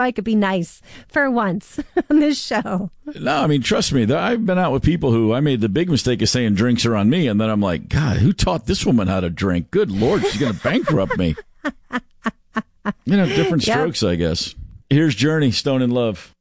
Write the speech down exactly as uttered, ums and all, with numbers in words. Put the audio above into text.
I could be nice for once on this show. No, I mean, trust me. I've been out with people who I made the big mistake of saying drinks are on me. And then I'm like, God, who taught this woman how to drink? Good Lord, she's going to bankrupt me. You know, different strokes, yep. I guess. Here's Journey, Stone in Love.